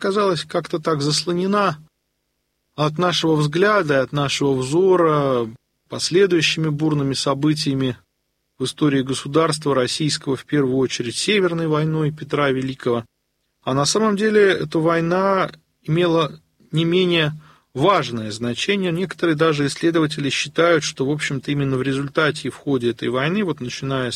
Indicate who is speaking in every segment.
Speaker 1: казалось, как-то так заслонена от нашего взгляда и от нашего взора последующими бурными событиями в истории государства российского, в первую очередь Северной войной Петра Великого. А на самом деле эта война имела не менее важное значение. Некоторые даже исследователи считают, что, в общем-то, именно в результате и в ходе этой войны, вот начиная с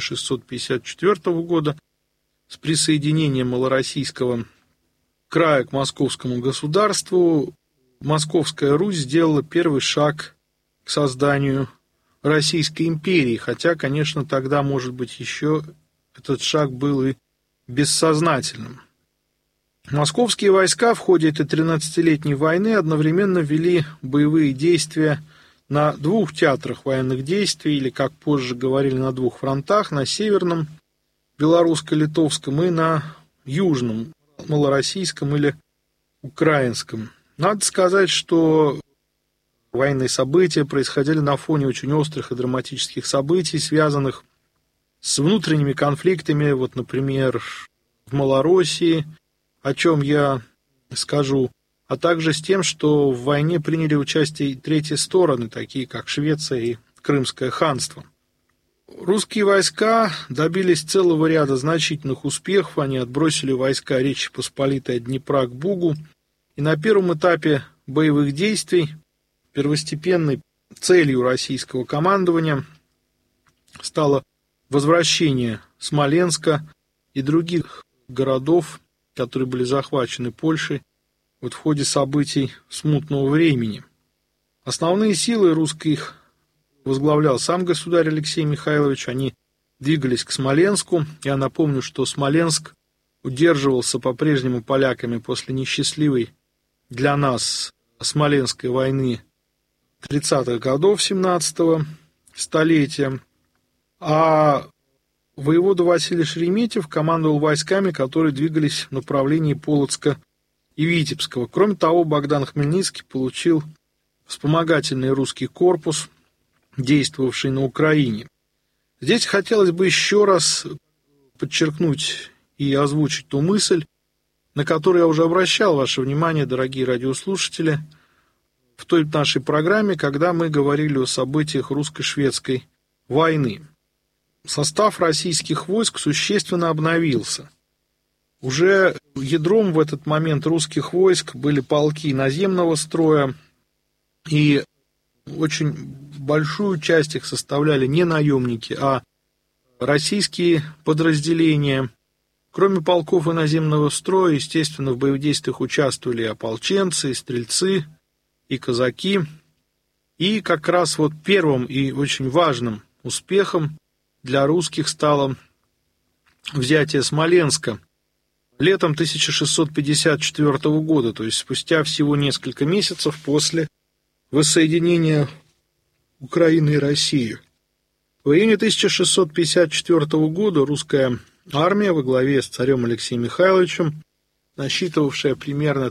Speaker 1: 1654 года, с присоединением малороссийского края к московскому государству, Московская Русь сделала первый шаг к созданию Российской империи, хотя, конечно, тогда, может быть, еще этот шаг был и бессознательным. Московские войска в ходе этой 13-летней войны одновременно вели боевые действия на двух театрах военных действий, или, как позже говорили, на двух фронтах, на северном, белорусско-литовском, и на южном, малороссийском или украинском. Надо сказать, что военные события происходили на фоне очень острых и драматических событий, связанных с внутренними конфликтами, вот, например, в Малороссии, о чем я скажу, а также с тем, что в войне приняли участие и третьи стороны, такие как Швеция и Крымское ханство. Русские войска добились целого ряда значительных успехов, они отбросили войска Речи Посполитой от Днепра к Бугу, и на первом этапе боевых действий первостепенной целью российского командования стало возвращение Смоленска и других городов, которые были захвачены Польшей вот в ходе событий смутного времени. Основные силы русских возглавлял сам государь Алексей Михайлович, они двигались к Смоленску. Я напомню, что Смоленск удерживался по-прежнему поляками после несчастливой для нас Смоленской войны 30-х годов 17-го столетия, а воевода Василий Шереметьев командовал войсками, которые двигались в направлении Полоцка и Витебского. Кроме того, Богдан Хмельницкий получил вспомогательный русский корпус, действовавший на Украине. Здесь хотелось бы еще раз подчеркнуть и озвучить ту мысль, на которую я уже обращал ваше внимание, дорогие радиослушатели, в той нашей программе, когда мы говорили о событиях русско-шведской войны. Состав российских войск существенно обновился. Уже ядром в этот момент русских войск были полки наземного строя, и очень большую часть их составляли не наемники, а российские подразделения. Кроме полков и наземного строя, естественно, в боевых действиях участвовали и ополченцы, и стрельцы, и казаки. И как раз вот первым и очень важным успехом для русских стало взятие Смоленска летом 1654 года, то есть спустя всего несколько месяцев после воссоединения Украины и России. В июне 1654 года русская армия во главе с царем Алексеем Михайловичем, насчитывавшая примерно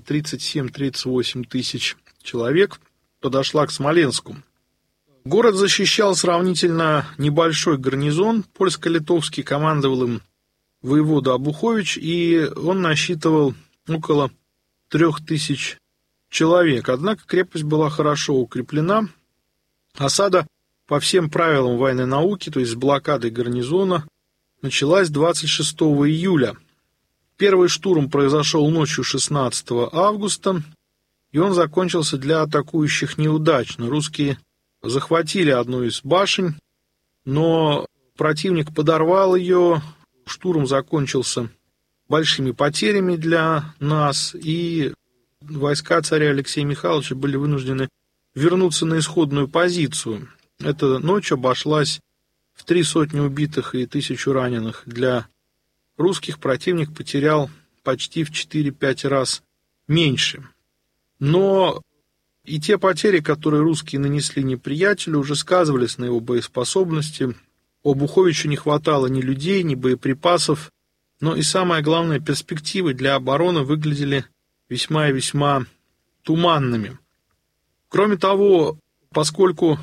Speaker 1: 37-38 тысяч человек, подошла к Смоленску. Город защищал сравнительно небольшой гарнизон, польско-литовский, командовал им воевода Обухович, и он насчитывал около 3000 человек. Однако крепость была хорошо укреплена. Осада по всем правилам военной науки, то есть с блокадой гарнизона, началась 26 июля. Первый штурм произошел ночью 16 августа, и он закончился для атакующих неудачно. Русские захватили одну из башен, но противник подорвал ее, штурм закончился большими потерями для нас, и войска царя Алексея Михайловича были вынуждены вернуться на исходную позицию. Эта ночь обошлась в 300 убитых и 1000 раненых. Для русских противник потерял почти в 4-5 раз меньше. Но и те потери, которые русские нанесли неприятелю, уже сказывались на его боеспособности. У Обуховича не хватало ни людей, ни боеприпасов, но и самое главное, перспективы для обороны выглядели весьма и весьма туманными. Кроме того, поскольку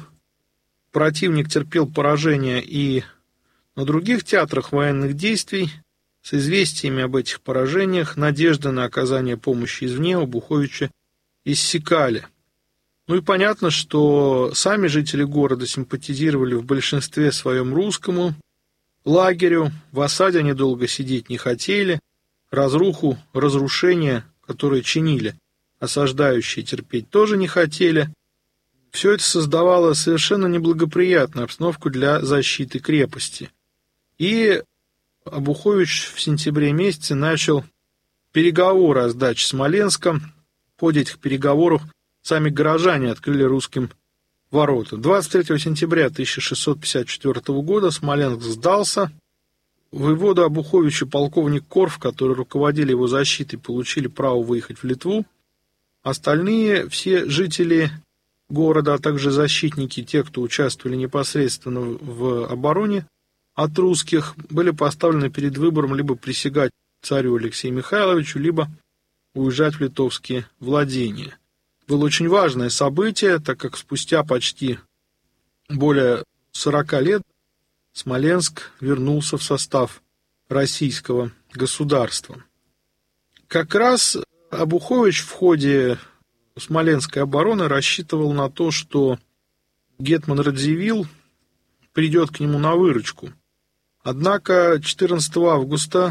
Speaker 1: противник терпел поражение и на других театрах военных действий, С известиями об этих поражениях надежды на оказание помощи извне у Обуховича иссякали. Ну и понятно, что сами жители города симпатизировали в большинстве своем русскому лагерю, в осаде они долго сидеть не хотели, разруху, разрушения, которые чинили осаждающие, терпеть тоже не хотели. Все это создавало совершенно неблагоприятную обстановку для защиты крепости. И Обухович в сентябре месяце начал переговоры о сдаче Смоленска. В ходе этих переговоров сами горожане открыли русским ворота. 23 сентября 1654 года Смоленск сдался. Воевода Обухович и полковник Корф, которые руководили его защитой, получили право выехать в Литву. Остальные, все жители города, а также защитники, те, кто участвовали непосредственно в обороне от русских, были поставлены перед выбором либо присягать царю Алексею Михайловичу, либо уезжать в литовские владения. Было очень важное событие, так как спустя почти более 40 лет Смоленск вернулся в состав российского государства. Как раз Обухович в ходе Смоленской обороны рассчитывал на то, что гетман Радзивилл придет к нему на выручку. Однако 14 августа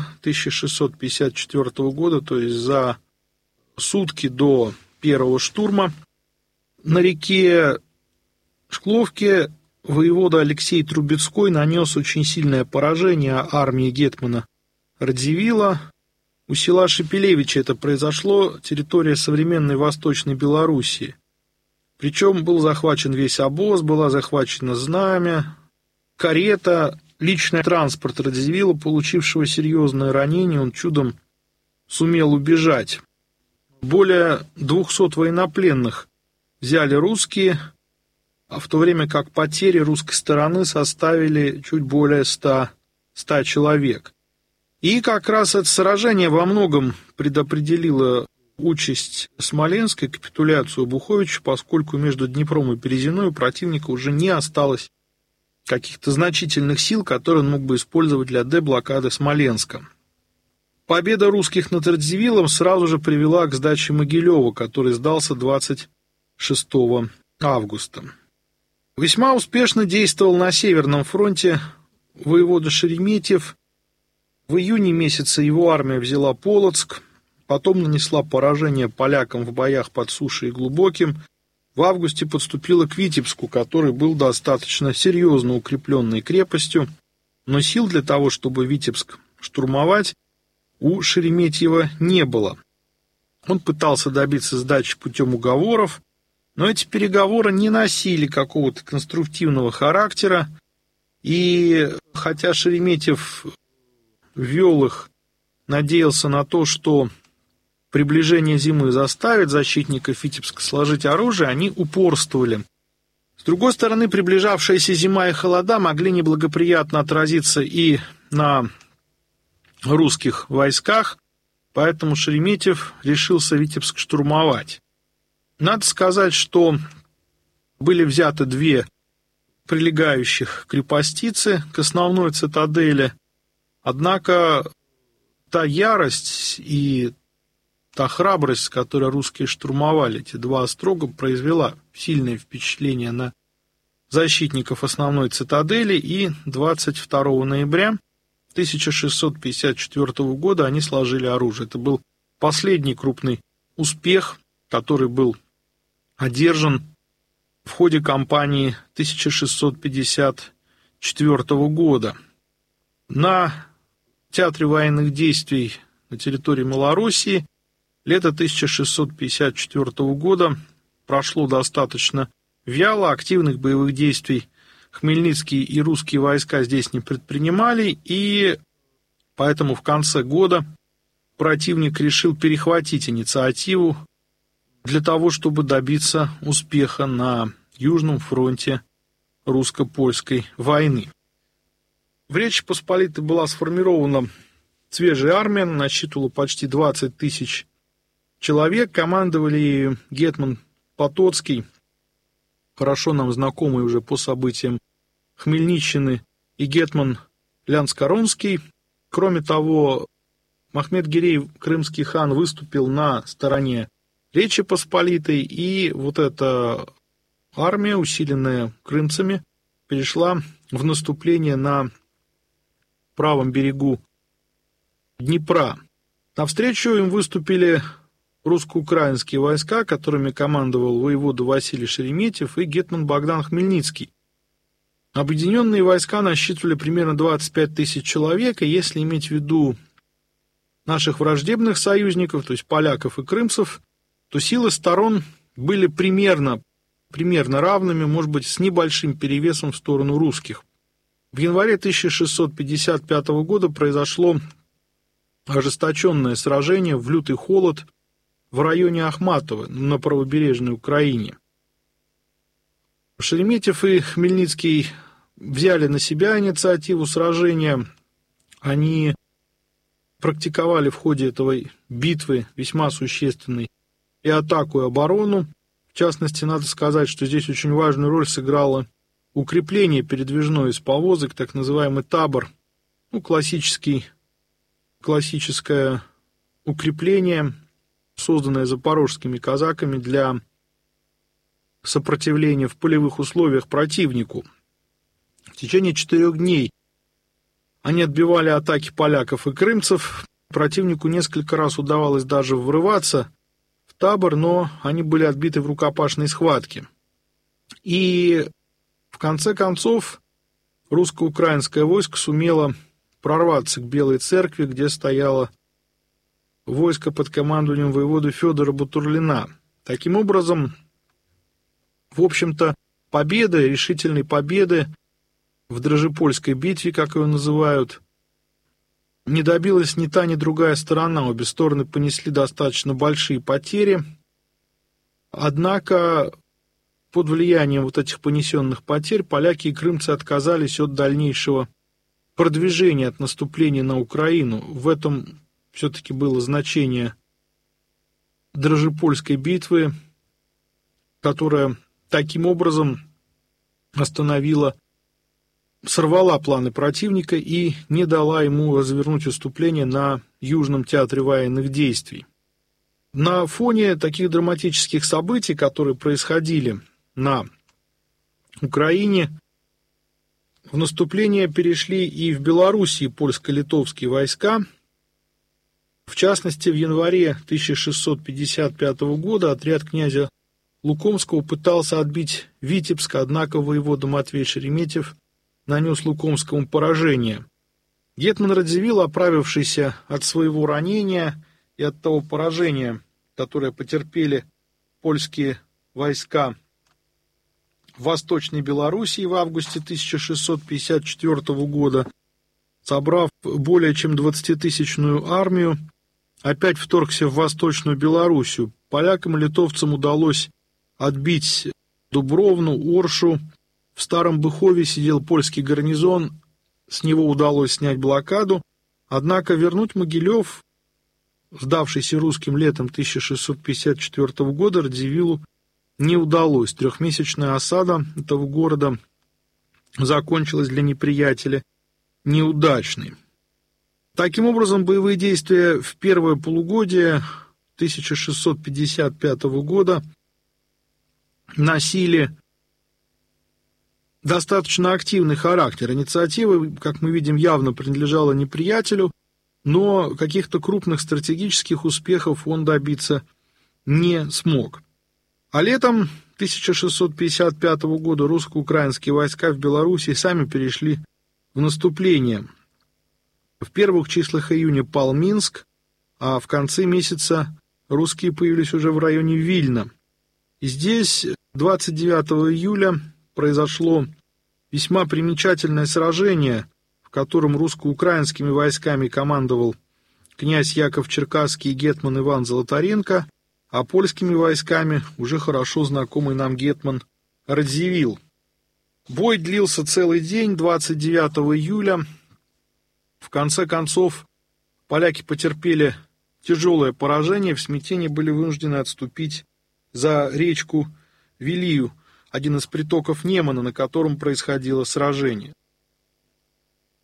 Speaker 1: 1654 года, то есть за сутки до первого штурма, на реке Шкловке воевода Алексей Трубецкой нанес очень сильное поражение армии гетмана Радзивилла. У села Шепелевичи это произошло, территория современной Восточной Белоруссии. Причем был захвачен весь обоз, была захвачена знамя, карета, личный транспорт Радзивилла, получившего серьезное ранение, он чудом сумел убежать. Более 200 военнопленных взяли русские, а в то время как потери русской стороны составили чуть более 100 человек. И как раз это сражение во многом предопределило участь Смоленска и капитуляцию Обуховича, поскольку между Днепром и Березиной у противника уже не осталось каких-то значительных сил, которые он мог бы использовать для деблокады Смоленска. Победа русских над Радзивиллом сразу же привела к сдаче Могилева, который сдался 26 августа. Весьма успешно действовал на Северном фронте воевода Шереметьев. В июне месяце его армия взяла Полоцк, потом нанесла поражение полякам в боях под Сушей и Глубоким. В августе подступила к Витебску, который был достаточно серьезно укрепленной крепостью, но сил для того, чтобы Витебск штурмовать, у Шереметьева не было. Он пытался добиться сдачи путем уговоров, но эти переговоры не носили какого-то конструктивного характера, и хотя Шереметьев вел их, надеялся на то, что приближение зимы заставит защитников Витебска сложить оружие, они упорствовали. С другой стороны, приближавшаяся зима и холода могли неблагоприятно отразиться и на русских войсках, поэтому Шереметьев решился Витебск штурмовать. Надо сказать, что были взяты 2 прилегающих крепостицы к основной цитадели, однако та ярость и та храбрость, с которой русские штурмовали эти 2 острога, произвела сильное впечатление на защитников основной цитадели, и 22 ноября 1654 года они сложили оружие. Это был последний крупный успех, который был одержан в ходе кампании 1654 года. На театре военных действий на территории Малороссии лето 1654 года прошло достаточно вяло, активных боевых действий хмельницкие и русские войска здесь не предпринимали, и поэтому в конце года противник решил перехватить инициативу для того, чтобы добиться успеха на Южном фронте русско-польской войны. В Речи Посполитой была сформирована свежая армия, насчитывала почти 20 тысяч человек, командовали ею гетман Потоцкий, хорошо нам знакомый уже по событиям Хмельниччины, и гетман Лян-Скоронский. К Кроме того, Махмед Гирей, крымский хан, выступил на стороне Речи Посполитой, и вот эта армия, усиленная крымцами, перешла в наступление на правом берегу Днепра. Навстречу им выступили русско-украинские войска, которыми командовал воевода Василий Шереметьев и гетман Богдан Хмельницкий. Объединенные войска насчитывали примерно 25 тысяч человек, и если иметь в виду наших враждебных союзников, то есть поляков и крымцев, то силы сторон были примерно равными, может быть, с небольшим перевесом в сторону русских. В январе 1655 года произошло ожесточенное сражение в лютый холод в районе Ахматова на правобережной Украине. Шереметьев и Хмельницкий взяли на себя инициативу сражения. Они практиковали в ходе этой битвы весьма существенной и атаку, и оборону. В частности, надо сказать, что здесь очень важную роль сыграло укрепление передвижное из повозок, так называемый табор, классическое укрепление, созданное запорожскими казаками для сопротивления в полевых условиях противнику. В течение 4 дней они отбивали атаки поляков и крымцев. Противнику несколько раз удавалось даже врываться в табор, но они были отбиты в рукопашной схватке. И в конце концов русско-украинское войско сумело прорваться к Белой церкви, где стояло войско под командованием воеводы Федора Бутурлина. Таким образом, в общем-то, решительной победы в Дрожепольской битве, как ее называют, не добилась ни та, ни другая сторона. Обе стороны понесли достаточно большие потери. Однако, под влиянием вот этих понесенных потерь, поляки и крымцы отказались от дальнейшего продвижения, от наступления на Украину. В этом все-таки было значение Дрожепольской битвы, которая таким образом сорвала планы противника и не дала ему развернуть выступление на Южном театре военных действий. На фоне таких драматических событий, которые происходили на Украине, в наступление перешли и в Белоруссии польско-литовские войска. В частности, в январе 1655 года отряд князя Лукомского пытался отбить Витебск, однако воевода Матвей Шереметьев нанес Лукомскому поражение. Гетман Радзивилл, оправившийся от своего ранения и от того поражения, которое потерпели польские войска в Восточной Белоруссии в августе 1654 года, собрав более чем 20-тысячную армию, опять вторгся в Восточную Белоруссию. Полякам и литовцам удалось отбить Дубровну, Оршу. В Старом Быхове сидел польский гарнизон, с него удалось снять блокаду, однако вернуть Могилев, сдавшийся русским летом 1654 года, Радзивиллу не удалось. 3-месячная осада этого города закончилась для неприятеля неудачной. Таким образом, боевые действия в первое полугодие 1655 года носили достаточно активный характер. Инициатива, как мы видим, явно принадлежала неприятелю, но каких-то крупных стратегических успехов он добиться не смог. А летом 1655 года русско-украинские войска в Белоруссии сами перешли в наступление. В первых числах июня пал Минск, а в конце месяца русские появились уже в районе Вильна. И здесь 29 июля произошло весьма примечательное сражение, в котором русско-украинскими войсками командовал князь Яков Черкасский и гетман Иван Золотаренко, а польскими войсками уже хорошо знакомый нам гетман Радзивилл. Бой длился целый день, 29 июля. В конце концов, поляки потерпели тяжелое поражение, в смятении были вынуждены отступить за речку Вилию, один из притоков Немана, на котором происходило сражение.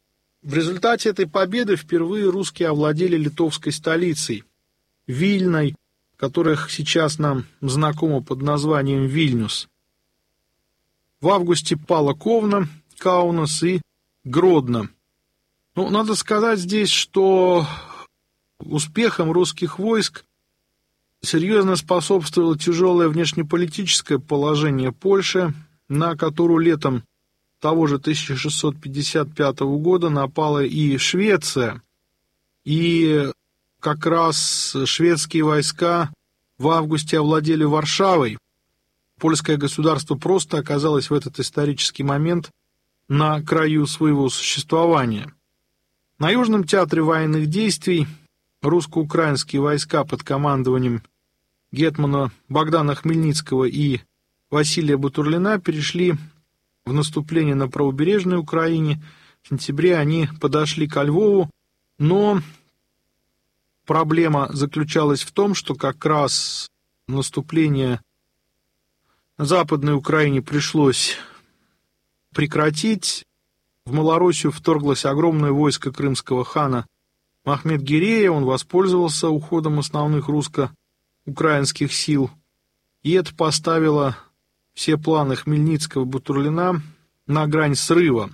Speaker 1: В результате этой победы впервые русские овладели литовской столицей, Вильной, которая сейчас нам знакома под названием Вильнюс. В августе пала Ковна, Каунас и Гродно. Надо сказать здесь, что успехам русских войск серьезно способствовало тяжелое внешнеполитическое положение Польши, на которую летом того же 1655 года напала и Швеция. И как раз шведские войска в августе овладели Варшавой. Польское государство просто оказалось в этот исторический момент на краю своего существования. На Южном театре военных действий русско-украинские войска под командованием гетмана Богдана Хмельницкого и Василия Бутурлина перешли в наступление на правобережной Украине. В сентябре они подошли ко Львову, но проблема заключалась в том, что как раз наступление на Западной Украине пришлось прекратить. В Малороссию вторглось огромное войско крымского хана Махмед-Гирея. Он воспользовался уходом основных русско-украинских сил, и это поставило все планы Хмельницкого-Бутурлина на грань срыва.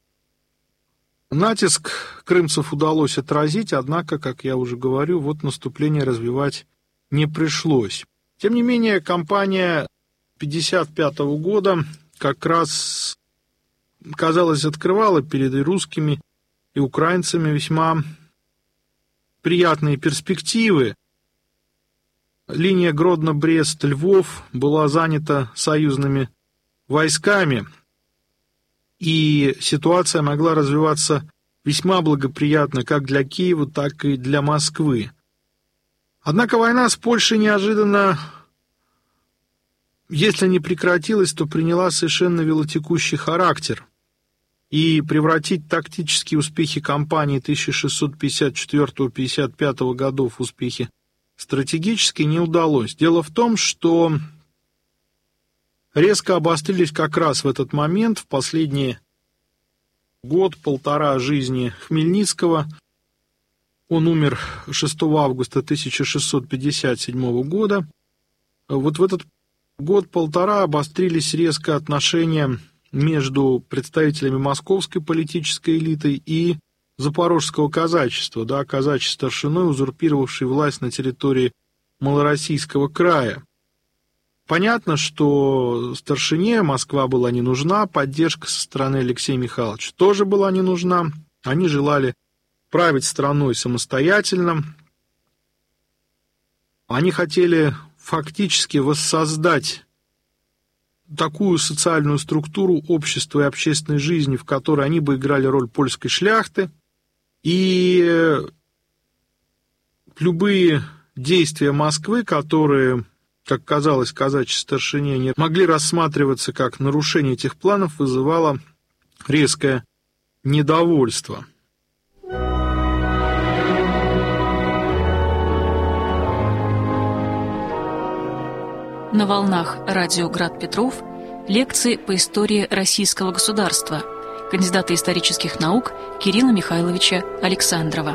Speaker 1: Натиск крымцев удалось отразить, однако, как я уже говорю, наступление развивать не пришлось. Тем не менее, кампания 1955 года как раз, казалось, открывала перед и русскими, и украинцами весьма приятные перспективы. Линия Гродно-Брест-Львов была занята союзными войсками, и ситуация могла развиваться весьма благоприятно как для Киева, так и для Москвы. Однако война с Польшей неожиданно, если не прекратилась, то приняла совершенно велотекущий характер, и превратить тактические успехи кампании 1654-55 годов в успехи стратегически не удалось. Дело в том, что резко обострились как раз в этот момент, в последний год-полтора жизни Хмельницкого. Он умер 6 августа 1657 года. В этот год-полтора обострились резко отношения между представителями московской политической элиты и запорожского казачества, казачьей старшиной, узурпировавшей власть на территории Малороссийского края. Понятно, что старшине Москва была не нужна, поддержка со стороны Алексея Михайловича тоже была не нужна. Они желали править страной самостоятельно. Они хотели фактически воссоздать такую социальную структуру общества и общественной жизни, в которой они бы играли роль польской шляхты, и любые действия Москвы, которые, как казалось, казачьей старшине не могли рассматриваться как нарушение этих планов, вызывало резкое недовольство.
Speaker 2: На волнах радио «Град Петров» лекции по истории российского государства кандидата исторических наук Кирилла Михайловича Александрова.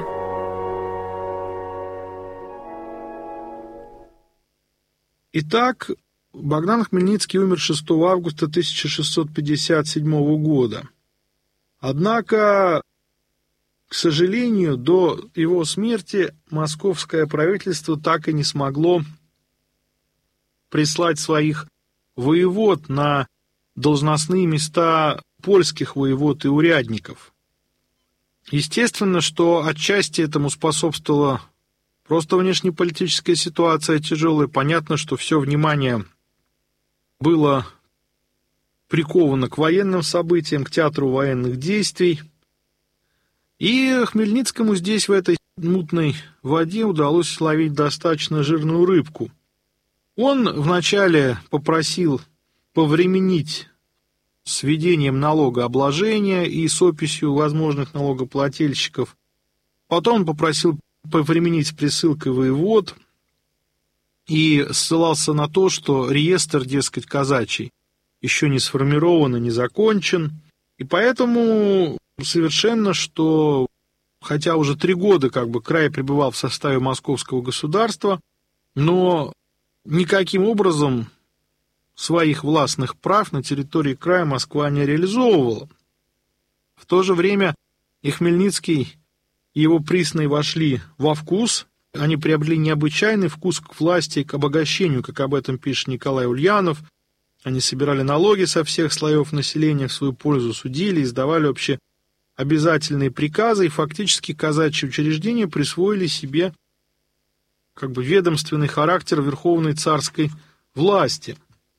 Speaker 1: Итак, Богдан Хмельницкий умер 6 августа 1657 года. Однако, к сожалению, до его смерти московское правительство так и не смогло прислать своих воевод на должностные места польских воевод и урядников. Естественно, что отчасти этому способствовала просто внешнеполитическая ситуация тяжелая. Понятно, что все внимание было приковано к военным событиям, к театру военных действий. И Хмельницкому здесь, в этой мутной воде, удалось ловить достаточно жирную рыбку. Он вначале попросил повременить с введением налогообложения и с описью возможных налогоплательщиков. Потом попросил повременить с присылкой воевод и ссылался на то, что реестр, дескать, казачий еще не сформирован и не закончен, И поэтому совершенно, что хотя уже 3 года край пребывал в составе московского государства, но никаким образом своих властных прав на территории края Москва не реализовывала. В то же время и Хмельницкий, и его присные вошли во вкус, они приобрели необычайный вкус к власти и к обогащению, как об этом пишет Николай Ульянов. Они собирали налоги со всех слоев населения в свою пользу, судили, издавали общеобязательные приказы, и фактически казачьи учреждения присвоили себе ведомственный характер верховной царской власти.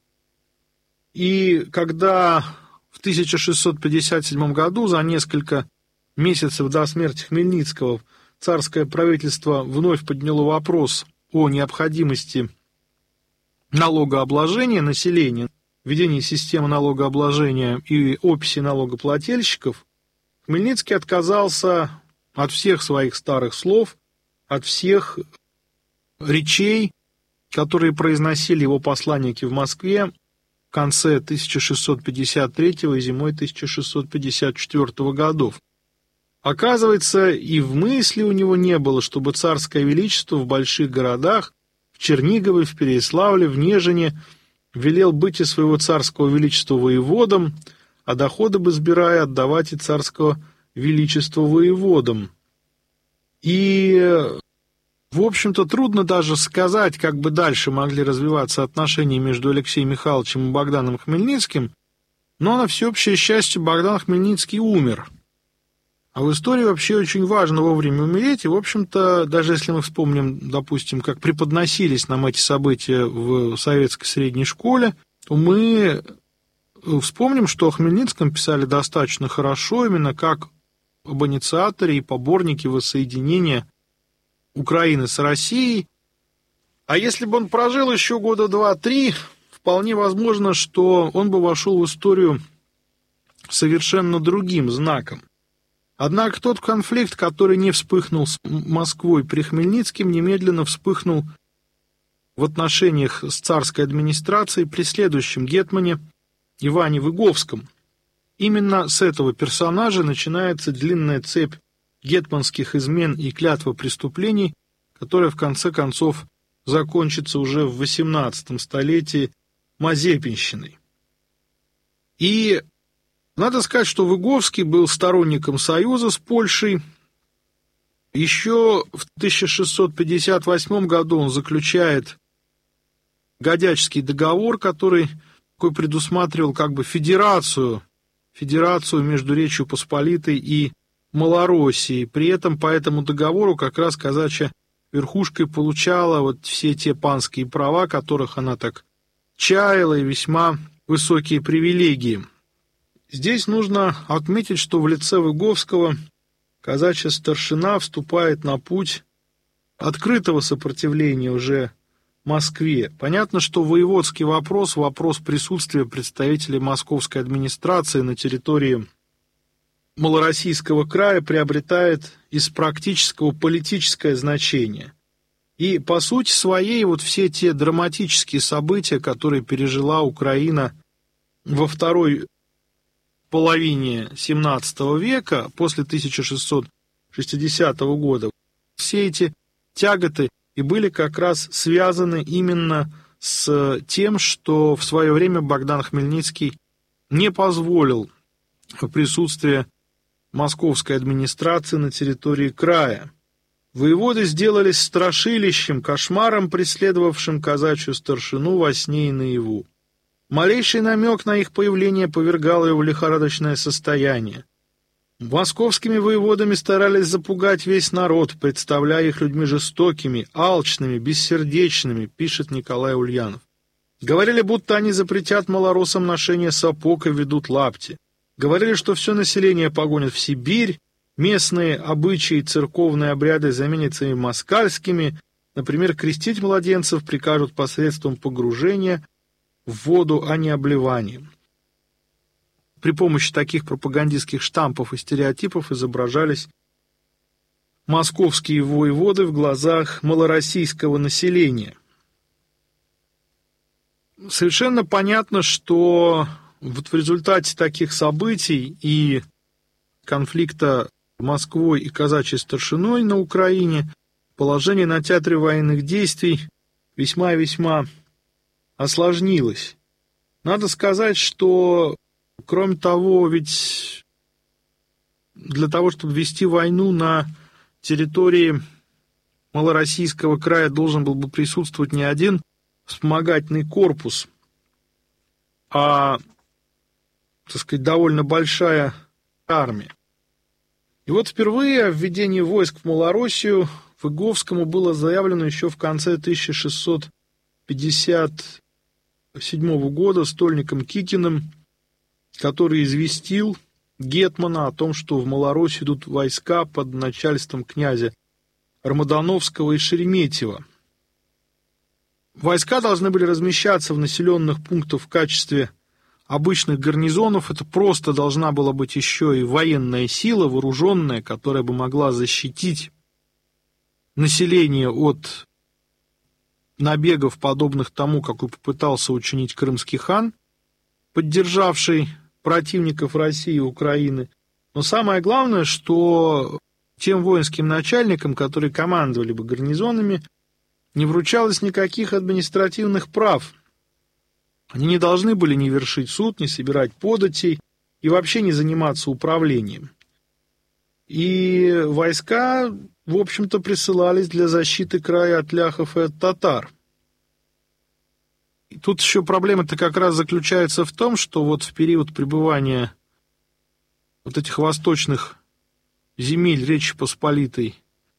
Speaker 1: И когда в 1657 году, за несколько месяцев до смерти Хмельницкого, царское правительство вновь подняло вопрос о необходимости налогообложения населения, введения системы налогообложения и описи налогоплательщиков, Хмельницкий отказался от всех своих старых слов, от всех речей, которые произносили его посланники в Москве в конце 1653 и зимой 1654 годов. Оказывается, и в мысли у него не было, чтобы царское величество в больших городах, в Чернигове, в Переяславле, в Нежине, велел быть и своего царского величества воеводом, а доходы бы сбирая, отдавать и царского величества воеводам. И, в общем-то, трудно даже сказать, как бы дальше могли развиваться отношения между Алексеем Михайловичем и Богданом Хмельницким, но на всеобщее счастье Богдан Хмельницкий умер. А в истории вообще очень важно вовремя умереть, и, в общем-то, даже если мы вспомним, допустим, как преподносились нам эти события в советской средней школе, то мы вспомним, что о Хмельницком писали достаточно хорошо, именно как об инициаторе и поборнике воссоединения Украины с Россией. А если бы он прожил еще года 2-3, вполне возможно, что он бы вошел в историю совершенно другим знаком. Однако тот конфликт, который не вспыхнул с Москвой при Хмельницком, немедленно вспыхнул в отношениях с царской администрацией при следующем гетмане Иване Выговском. Именно с этого персонажа начинается длинная цепь гетманских измен и клятвопреступлений, которая в конце концов закончится уже в XVIII столетии Мазепинщиной. И надо сказать, что Выговский был сторонником союза с Польшей. Еще в 1658 году он заключает Годячский договор, который предусматривал федерацию между Речью Посполитой и Малороссией. При этом по этому договору как раз казачья верхушка получала все те панские права, которых она так чаяла, и весьма высокие привилегии. Здесь нужно отметить, что в лице Выговского казачья старшина вступает на путь открытого сопротивления уже Москве. Понятно, что воеводский вопрос присутствия представителей московской администрации на территории Малороссийского края приобретает из практического политическое значение. И по сути своей все те драматические события, которые пережила Украина во второй половине XVII века, после 1660 года, все эти тяготы и были как раз связаны именно с тем, что в свое время Богдан Хмельницкий не позволил присутствия московской администрации на территории края. Воеводы сделались страшилищем, кошмаром, преследовавшим казачью старшину во сне и наяву. Малейший намек на их появление повергал ее в лихорадочное состояние. Московскими воеводами старались запугать весь народ, представляя их людьми жестокими, алчными, бессердечными, пишет Николай Ульянов. Говорили, будто они запретят малороссам ношение сапог и ведут лапти. Говорили, что все население погонят в Сибирь, местные обычаи и церковные обряды заменятся ими москальскими, например, крестить младенцев прикажут посредством погружения в воду, а не обливанием. При помощи таких пропагандистских штампов и стереотипов изображались московские воеводы в глазах малороссийского населения. Совершенно понятно, что Вот в результате таких событий и конфликта Москвой и казачьей старшиной на Украине положение на театре военных действий весьма и весьма осложнилось. Надо сказать, что, кроме того, ведь для того, чтобы вести войну на территории Малороссийского края, должен был бы присутствовать не один вспомогательный корпус, а, так сказать, довольно большая армия. И вот впервые о введении войск в Малороссию Выговскому было заявлено еще в конце 1657 года стольником Кикиным, который известил гетмана о том, что в Малороссию идут войска под начальством князя Рамадановского и Шереметьева. Войска должны были размещаться в населенных пунктах в качестве обычных гарнизонов. Это просто должна была быть еще и военная сила, вооруженная, которая бы могла защитить население от набегов, подобных тому, какой попытался учинить крымский хан, поддержавший противников России и Украины. Но самое главное, что тем воинским начальникам, которые командовали бы гарнизонами, не вручалось никаких административных прав. Они не должны были ни вершить суд, ни собирать податей и вообще не заниматься управлением. И войска, в общем-то, присылались для защиты края от ляхов и от татар. И тут еще проблема-то как раз заключается в том, что вот в период пребывания вот этих восточных земель Речи Посполитой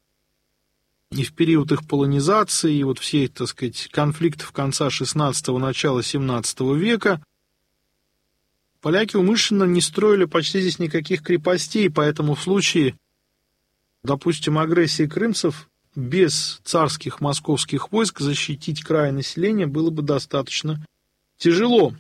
Speaker 1: и в период их полонизации, и вот всей, так сказать, конфликтов конца XVI – начала XVII века, поляки умышленно не строили почти здесь никаких крепостей, поэтому в случае, допустим, агрессии крымцев без царских московских войск защитить край населения было бы достаточно тяжело.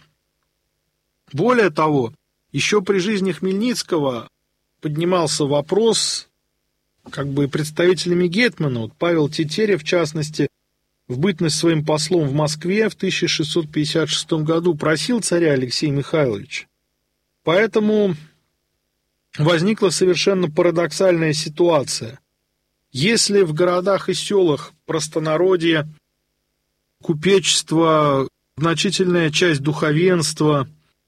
Speaker 1: Более того, еще при жизни Хмельницкого поднимался вопрос как бы представителями гетмана. Вот Павел Тетерев, в частности, в бытность своим послом в Москве в 1656 году просил царя Алексея Михайловича. Поэтому возникла совершенно парадоксальная ситуация. Если в городах и селах простонародье, купечество, значительная часть духовенства,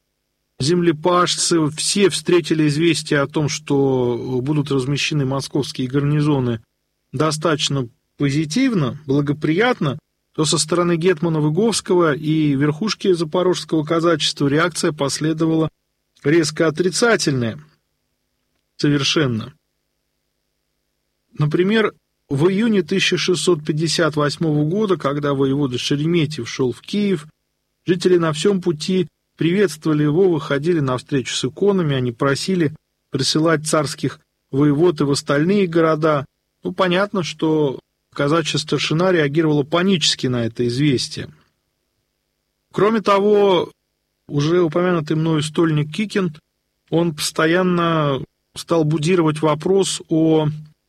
Speaker 1: землепашцы, все встретили известие о том, что будут размещены московские гарнизоны, достаточно позитивно, благоприятно, то со стороны гетмана Выговского и верхушки запорожского казачества реакция последовала резко отрицательная. Совершенно. Например, в июне 1658 года, когда воевода Шереметьев шел в Киев, жители на всем пути приветствовали его, выходили навстречу с иконами, они просили присылать царских воевод и в остальные города. Ну, понятно, что казачья старшина реагировала панически на это известие. Кроме того, уже упомянутый мною стольник Кикин, он постоянно стал будировать вопрос о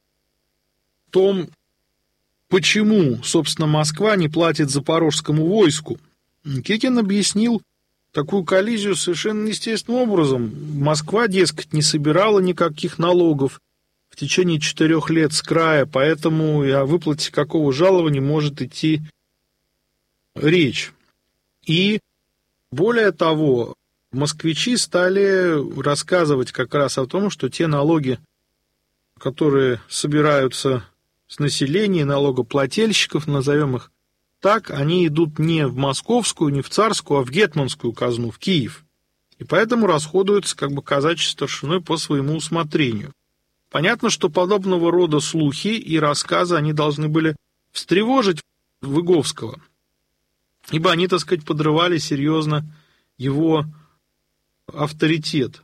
Speaker 1: том, почему, собственно, Москва не платит запорожскому войску. Кикин объяснил такую коллизию совершенно естественным образом. Москва, дескать, не собирала никаких налогов в течение 4 лет с края, поэтому и о выплате какого жалования может идти речь. И более того, москвичи стали рассказывать как раз о том, что те налоги, которые собираются с населения, налогоплательщиков, назовем их так, они идут не в московскую, не в царскую, а в гетманскую казну, в Киев. И поэтому расходуются как бы казачьей старшиной по своему усмотрению. Понятно, что подобного рода слухи и рассказы, они должны были встревожить Выговского, ибо они, так сказать, подрывали серьезно его авторитет.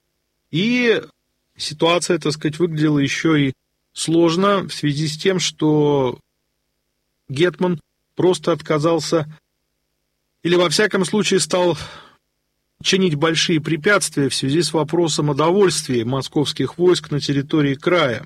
Speaker 1: И ситуация, так сказать, выглядела еще и сложно в связи с тем, что гетман просто отказался, или во всяком случае стал чинить большие препятствия в связи с вопросом о довольствии московских войск на территории края.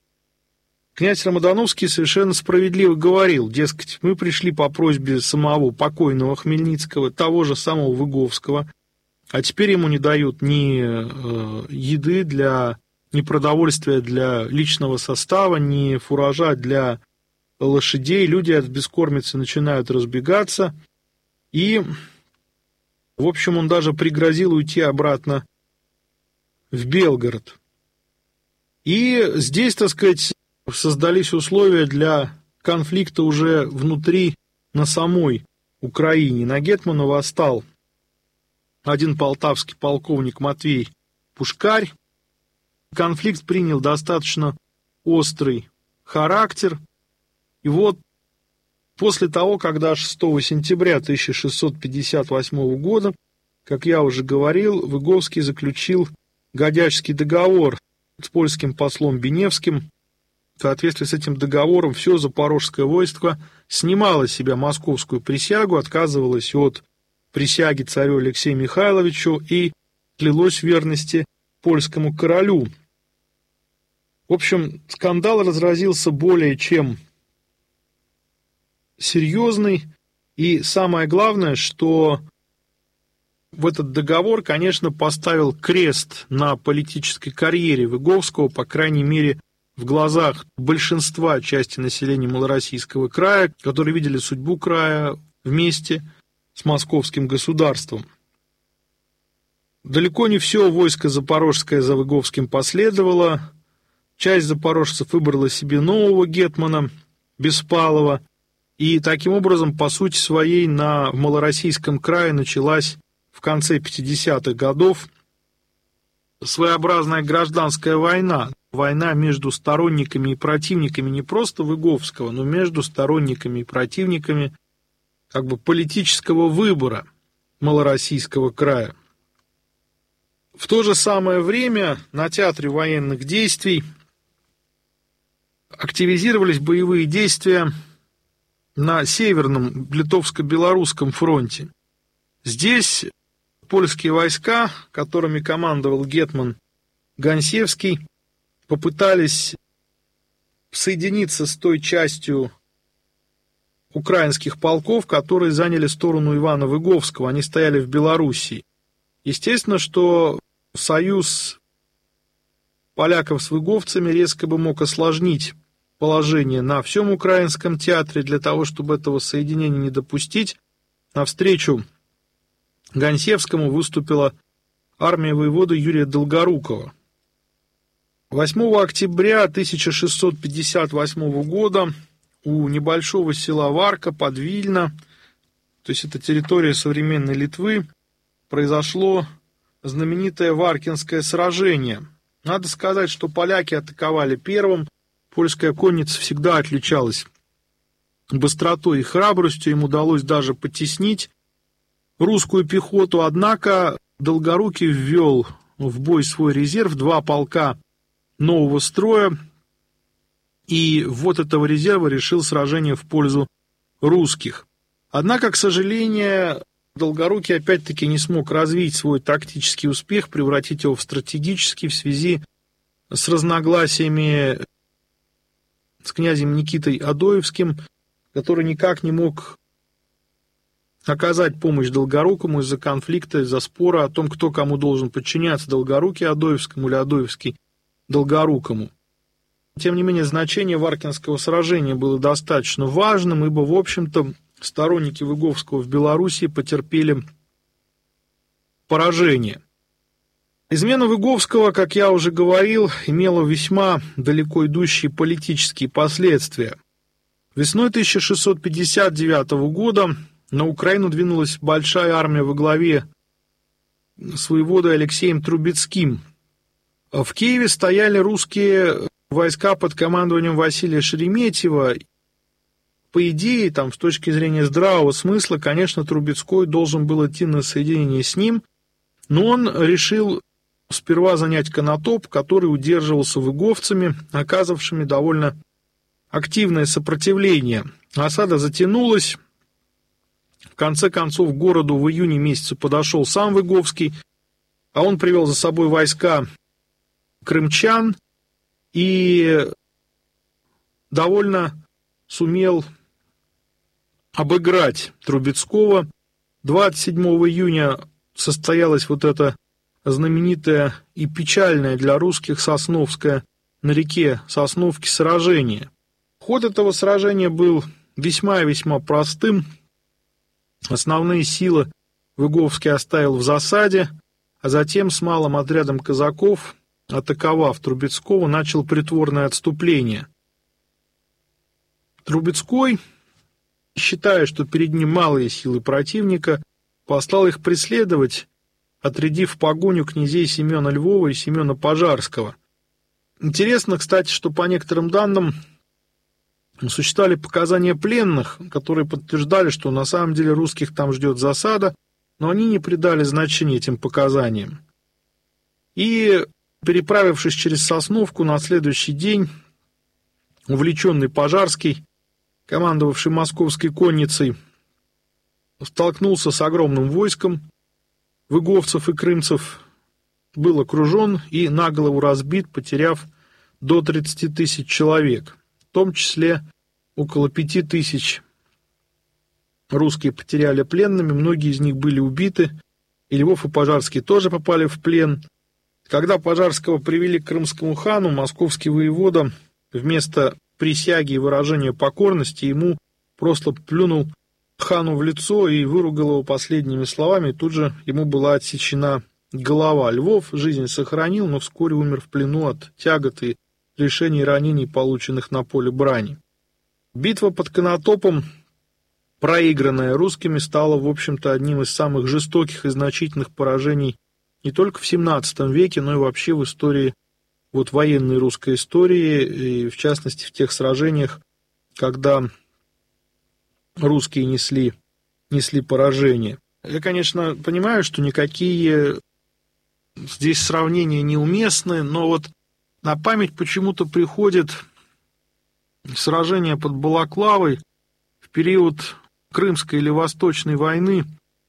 Speaker 1: Князь Рамадановский совершенно справедливо говорил, дескать, мы пришли по просьбе самого покойного Хмельницкого, того же самого Выговского, а теперь ему не дают ни еды ни продовольствия для личного состава, ни фуража для лошадей. Люди от бескормицы начинают разбегаться. И, в общем, он даже пригрозил уйти обратно в Белгород. И здесь, так сказать, создались условия для конфликта уже внутри, на самой Украине. На гетмана восстал один полтавский полковник Матвей Пушкарь. Конфликт принял достаточно острый характер. И вот после того, когда 6 сентября 1658 года, как я уже говорил, Выговский заключил Годячский договор с польским послом Беневским. В соответствии с этим договором все запорожское войско снимало с себя московскую присягу, отказывалось от присяги царю Алексею Михайловичу и клялось в верности польскому королю. В общем, скандал разразился более чем серьезный, и самое главное, что в этот договор, конечно, поставил крест на политической карьере Выговского, по крайней мере, в глазах большинства части населения Малороссийского края, которые видели судьбу края вместе с московским государством. Далеко не все войско запорожское за Выговским последовало. Часть запорожцев выбрала себе нового гетмана, Беспалова, и таким образом, по сути своей, в Малороссийском крае началась в конце 50-х годов своеобразная гражданская война. Война между сторонниками и противниками не просто Выговского, но между сторонниками и противниками политического выбора Малороссийского края. В то же самое время на театре военных действий активизировались боевые действия на Северном Литовско-Белорусском фронте. Здесь польские войска, которыми командовал гетман Гонсевский, попытались соединиться с той частью украинских полков, которые заняли сторону Ивана Выговского. Они стояли в Белоруссии. Естественно, что союз поляков с выговцами резко бы мог осложнить положение на всем украинском театре. Для того, чтобы этого соединения не допустить, навстречу Гонсевскому выступила армия воеводы Юрия Долгорукова. 8 октября 1658 года у небольшого села Варка под Вильно, то есть это территория современной Литвы, произошло знаменитое Варкинское сражение. Надо сказать, что поляки атаковали первым. Польская конница всегда отличалась быстротой и храбростью, им удалось даже потеснить русскую пехоту, однако Долгорукий ввел в бой свой резерв, 2 полка нового строя, и вот этого резерва решил сражение в пользу русских. Однако, к сожалению, Долгорукий опять-таки не смог развить свой тактический успех, превратить его в стратегический в связи с разногласиями с князем Никитой Адоевским, который никак не мог оказать помощь Долгорукому из-за конфликта, из-за спора о том, кто кому должен подчиняться, Долгорукий Адоевскому или Адоевский Долгорукому. Тем не менее, значение Варкинского сражения было достаточно важным, ибо, в общем-то, сторонники Выговского в Белоруссии потерпели поражение. Измена Выговского, как я уже говорил, имела весьма далеко идущие политические последствия. Весной 1659 года на Украину двинулась большая армия во главе с воеводой Алексеем Трубецким. В Киеве стояли русские войска под командованием Василия Шереметьева. По идее, с точки зрения здравого смысла, конечно, Трубецкой должен был идти на соединение с ним, но он решил сперва занять Конотоп, который удерживался выговцами, оказавшими довольно активное сопротивление. Осада затянулась. В конце концов, к городу в июне месяце подошел сам Выговский, а он привел за собой войска крымчан и довольно сумел обыграть Трубецкого. 27 июня состоялось вот это знаменитое и печальное для русских Сосновское на реке Сосновки сражение. Ход этого сражения был весьма и весьма простым. Основные силы Выговский оставил в засаде, а затем с малым отрядом казаков, атаковав Трубецкого, начал притворное отступление. Трубецкой, считая, что перед ним малые силы противника, послал их преследовать, отрядив в погоню князей Семена Львова и Семена Пожарского. Интересно, кстати, что по некоторым данным существовали показания пленных, которые подтверждали, что на самом деле русских там ждет засада, но они не придали значения этим показаниям. И, переправившись через Сосновку, на следующий день увлеченный Пожарский, командовавший московской конницей, столкнулся с огромным войском выговцев и крымцев, был окружен и на голову разбит, потеряв до 30 тысяч человек, в том числе около 5 тысяч русские потеряли пленными, многие из них были убиты, и Львов и Пожарский тоже попали в плен. Когда Пожарского привели к крымскому хану, московский воевода вместо присяги и выражения покорности ему просто плюнул хану в лицо и выругал его последними словами, и тут же ему была отсечена голова. Львов жизнь сохранил, но вскоре умер в плену от тягот и лишений и ранений, полученных на поле брани. Битва под Конотопом, проигранная русскими, стала, в общем-то, одним из самых жестоких и значительных поражений не только в XVII веке, но и вообще в истории, вот военной русской истории, и в частности в тех сражениях, когда русские несли поражение. Я, конечно, понимаю, что никакие здесь сравнения неуместны, но вот на память почему-то приходит сражение под Балаклавой в период Крымской или Восточной войны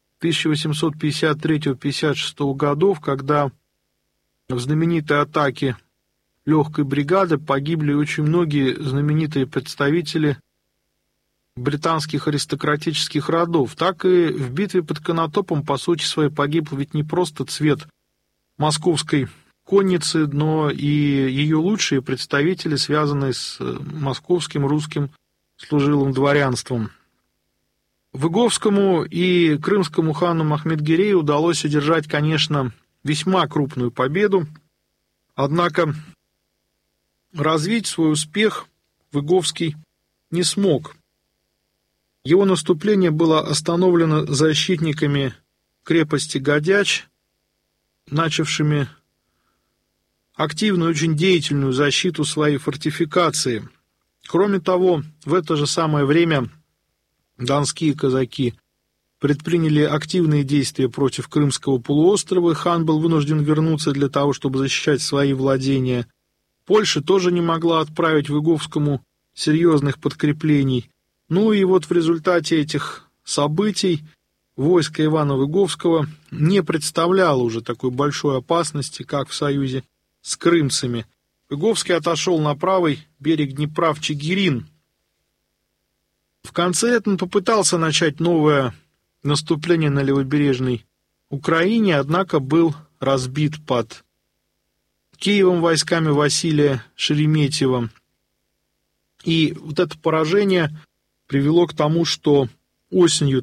Speaker 1: 1853-56 годов, когда в знаменитой атаке легкой бригады погибли очень многие знаменитые представители британских аристократических родов. Так и в битве под Конотопом, по сути своей, погиб ведь не просто цвет московской конницы, но и ее лучшие представители, связанные с московским русским служилым дворянством. Выговскому и крымскому хану Махмед-Гирею удалось одержать, конечно, весьма крупную победу, однако развить свой успех Выговский не смог. Его наступление было остановлено защитниками крепости Годяч, начавшими активную, очень деятельную защиту своей фортификации. Кроме того, в это же самое время донские казаки предприняли активные действия против Крымского полуострова, и хан был вынужден вернуться для того, чтобы защищать свои владения. Польша тоже не могла отправить Выговскому серьезных подкреплений. Ну и вот в результате этих событий войско Ивана Выговского не представляло уже такой большой опасности, как в союзе с крымцами. Выговский отошел на правый берег Днепра в Чигирин. В конце он попытался начать новое наступление на левобережной Украине, однако был разбит под Киевом войсками Василия Шереметьева. И вот это поражение привело к тому, что осенью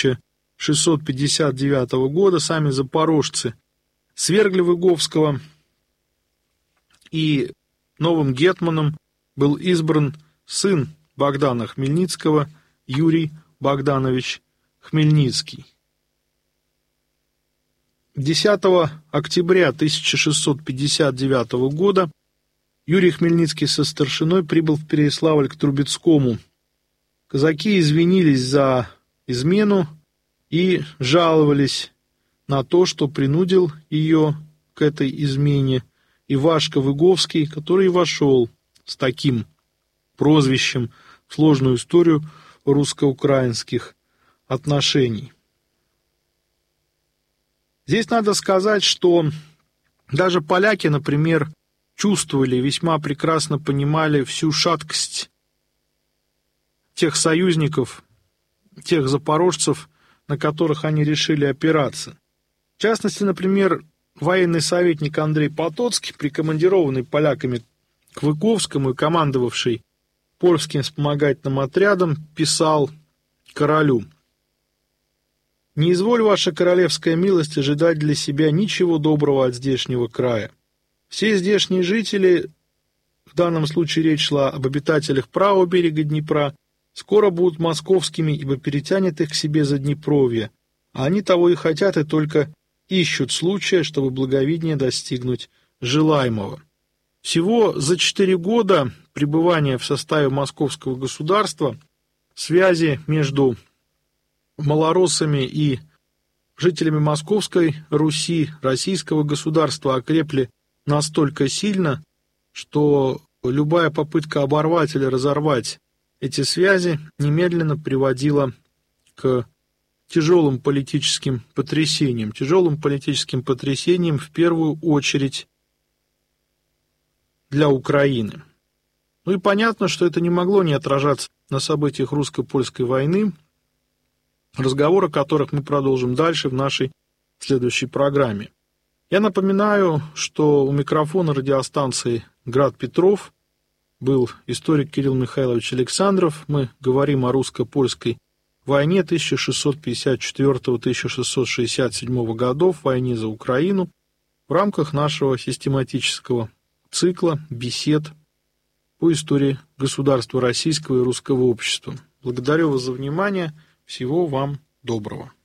Speaker 1: 1659 года сами запорожцы свергли Выговского, и новым гетманом был избран сын Богдана Хмельницкого, Юрий Богданович Хмельницкий. 10 октября 1659 года Юрий Хмельницкий со старшиной прибыл в Переяславль к Трубецкому. Казаки извинились за измену и жаловались на то, что принудил ее к этой измене Ивашка Выговский, который вошел с таким прозвищем в сложную историю русско-украинских отношений. Здесь надо сказать, что даже поляки, например, чувствовали, весьма прекрасно понимали всю шаткость тех союзников, тех запорожцев, на которых они решили опираться. В частности, например, военный советник Андрей Потоцкий, прикомандированный поляками к Выковскому и командовавший польским вспомогательным отрядом, писал королю: «Не изволь, ваша королевская милость, ожидать для себя ничего доброго от здешнего края. Все здешние жители, в данном случае речь шла об обитателях правого берега Днепра, скоро будут московскими, ибо перетянет их к себе Заднепровье, а они того и хотят, и только ищут случая, чтобы благовиднее достигнуть желаемого». Всего за 4 года пребывания в составе московского государства связи между малороссами и жителями Московской Руси, российского государства, окрепли настолько сильно, что любая попытка оборвать или разорвать эти связи немедленно приводила к тяжелым политическим потрясениям. Тяжелым политическим потрясениям в первую очередь для Украины. Ну и понятно, что это не могло не отражаться на событиях русско-польской войны, разговор о которых мы продолжим дальше в нашей следующей программе. Я напоминаю, что у микрофона радиостанции «Град Петров» был историк Кирилл Михайлович Александров. Мы говорим о русско-польской войне 1654-1667 годов, войне за Украину, в рамках нашего систематического цикла бесед по истории государства российского и русского общества. Благодарю вас за внимание. Всего вам доброго.